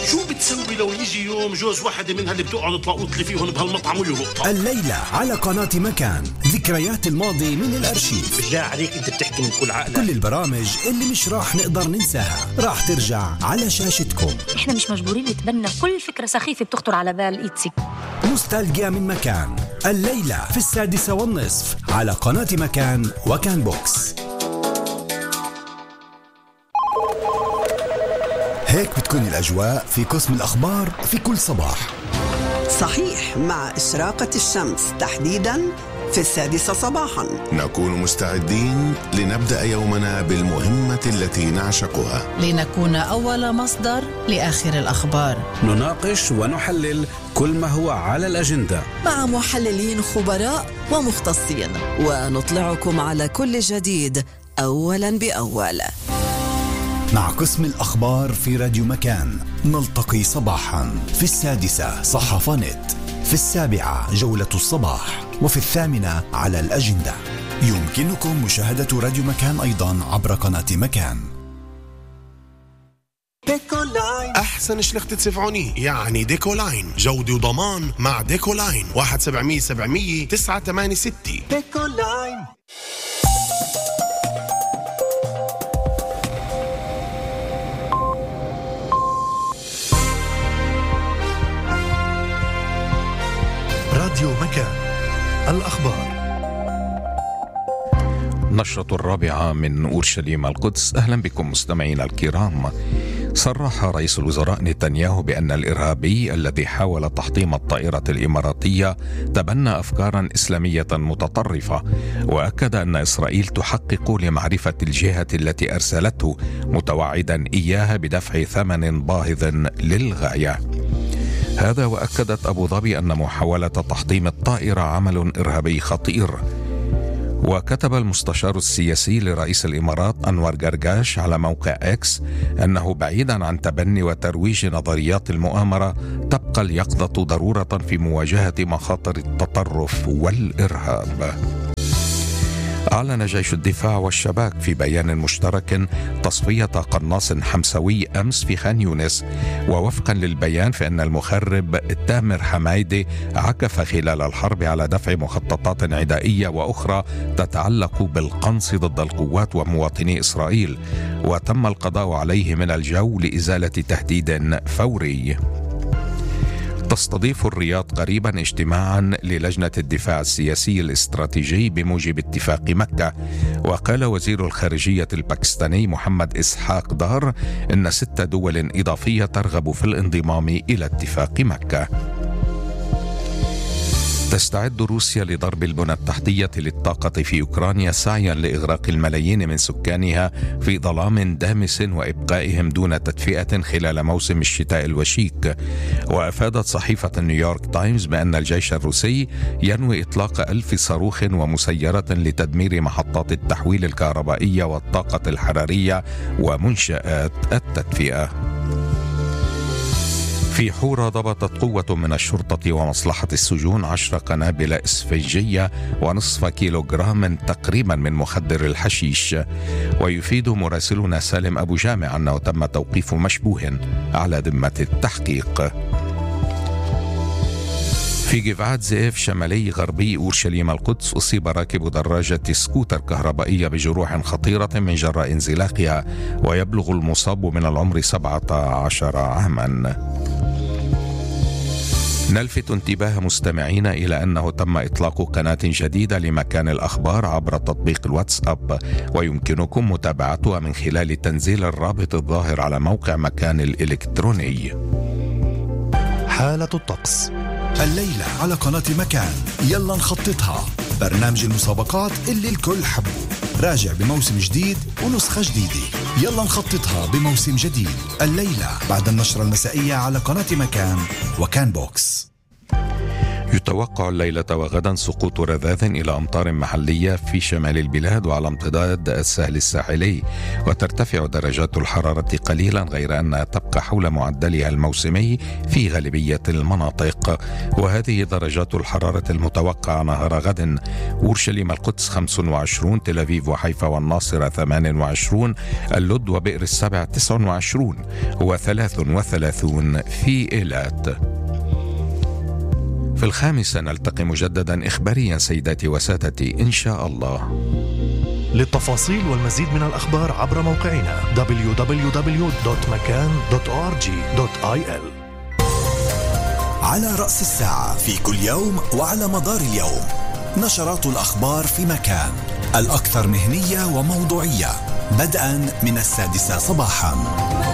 شو بتسوي لو يجي يوم جوز واحدة منها اللي بتقعد تلاقوط لي فيهم بهالمطعم ويلقطها؟ الليلة على قناة مكان، ذكريات الماضي من الأرشيف. بالله عليك أنت بتحكي من كل عقلك. كل البرامج اللي مش راح نقدر ننساها راح ترجع على شاشتكم. إحنا مش مجبورين نتبنى كل فكرة سخيفة بتخطر على بال إيتسي. نوستالجيا من مكان، الليلة في 6:30 على قناة مكان وكان بوكس. هيك بتكون الأجواء في قسم الأخبار في كل صباح. صحيح، مع إشراقة الشمس تحديداً في 6 صباحاً نكون مستعدين لنبدأ يومنا بالمهمة التي نعشقها، لنكون أول مصدر لآخر الأخبار. نناقش ونحلل كل ما هو على الأجندة مع محللين خبراء ومختصين، ونطلعكم على كل جديد أولاً بأول. مع قسم الأخبار في راديو مكان نلتقي صباحا في 6 صحافة نت، في 7 جولة الصباح، وفي 8 على الأجندة. يمكنكم مشاهدة راديو مكان أيضا عبر قناة مكان. أحسن شلخة سفعوني يعني ديكولاين، جودة وضمان مع ديكولاين. 1-700-700 986. ديكولاين. راديو مكان، الأخبار. نشرة 4 من أورشليم القدس. أهلا بكم مستمعينا الكرام. صرح رئيس الوزراء نتنياهو بأن الإرهابي الذي حاول تحطيم الطائرة الإماراتية تبنى أفكارا إسلامية متطرفة، وأكد أن إسرائيل تحقق لمعرفة الجهة التي أرسلته، متوعدا إياها بدفع ثمن باهظ للغاية. هذا وأكدت أبو ظبي أن محاولة تحطيم الطائرة عمل إرهابي خطير. وكتب المستشار السياسي لرئيس الإمارات أنور قرقاش على موقع إكس أنه بعيدا عن تبني وترويج نظريات المؤامرة، تبقى اليقظة ضرورة في مواجهة مخاطر التطرف والإرهاب. أعلن جيش الدفاع والشباك في بيان مشترك تصفية قناص حمسوي أمس في خان يونس، ووفقا للبيان فإن المخرب تامر حمايدي عكف خلال الحرب على دفع مخططات عدائية وأخرى تتعلق بالقنص ضد القوات ومواطني إسرائيل، وتم القضاء عليه من الجو لإزالة تهديد فوري. تستضيف الرياض قريبا اجتماعا للجنة الدفاع السياسي الاستراتيجي بموجب اتفاق مكة. وقال وزير الخارجية الباكستاني محمد إسحاق دار إن 6 دول إضافية ترغب في الانضمام إلى اتفاق مكة. تستعد روسيا لضرب البنى التحتية للطاقة في أوكرانيا سعيا لإغراق الملايين من سكانها في ظلام دامس وإبقائهم دون تدفئة خلال موسم الشتاء الوشيك. وأفادت صحيفة نيويورك تايمز بأن الجيش الروسي ينوي إطلاق 1000 صاروخ ومسيرة لتدمير محطات التحويل الكهربائية والطاقة الحرارية ومنشآت التدفئة. في حورة ضبطت قوة من الشرطة ومصلحة السجون 10 قنابل إسفنجية ونصف كيلوغرام تقريبا من مخدر الحشيش. ويفيد مراسلنا سالم أبو جامع أنه تم توقيف مشبوه على ذمة التحقيق. في جفعات زئيف شمالي غربي أورشليم القدس أصيب راكب دراجة سكوتر كهربائية بجروح خطيرة من جراء انزلاقها، ويبلغ المصاب من العمر 17 عاما. نلفت انتباه مستمعين إلى أنه تم إطلاق قناة جديدة لمكان الأخبار عبر تطبيق الواتساب، ويمكنكم متابعتها من خلال تنزيل الرابط الظاهر على موقع مكان الإلكتروني. حالة الطقس الليلة على قناة مكان، يلا نخططها، برنامج المسابقات اللي الكل حبه، راجع بموسم جديد ونسخة جديدة. يلا نخططها بموسم جديد الليلة بعد النشرة المسائية على قناة مكان وكان بوكس. يتوقع الليلة وغدا سقوط رذاذ إلى أمطار محلية في شمال البلاد وعلى امتداد الساحل الساحلي، وترتفع درجات الحرارة قليلا غير أنها تبقى حول معدلها الموسمي في غالبية المناطق. وهذه درجات الحرارة المتوقعة نهار غد: أورشليم القدس 25، تل أبيب وحيفا والناصرة 28، اللد وبئر السبع 29، و33 في إيلات. في 5 نلتقي مجددا إخباريا سيداتي وسادتي إن شاء الله. للتفاصيل والمزيد من الأخبار عبر موقعنا www.makan.org.il. على رأس الساعة في كل يوم وعلى مدار اليوم نشرات الأخبار في مكان، الأكثر مهنية وموضوعية، بدءا من 6 صباحا.